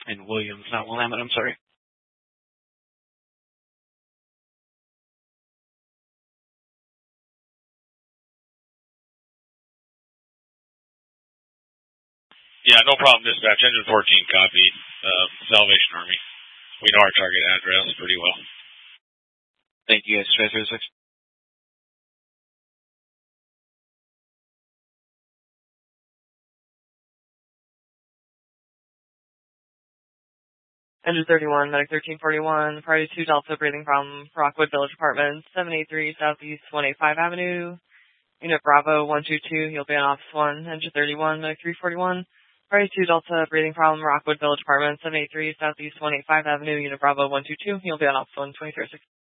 And Williams, not Willamette, I'm sorry. Yeah, no problem, dispatch. Engine 14 copy. Salvation Army. We know our target address pretty well. Thank you, guys. Try 36. Engine 31, Medic 1341, Priority 2 Delta, breathing from Rockwood Village Apartments, 783 Southeast 185 Avenue. Unit Bravo 122, he'll be on Office 1. Engine 31, Medic 341, Priority 2 Delta, breathing from Rockwood Village Apartments, 783 Southeast 185 Avenue. Unit Bravo 122, he'll be on Office 1, 2306.